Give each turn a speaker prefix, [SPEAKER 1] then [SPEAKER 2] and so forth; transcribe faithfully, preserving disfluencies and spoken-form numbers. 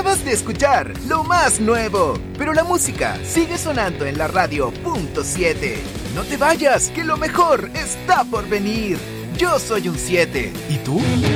[SPEAKER 1] Acabas de escuchar lo más nuevo, pero la música sigue sonando en la radio punto siete. No te vayas, que lo mejor está por venir. Yo soy un siete. ¿Y tú?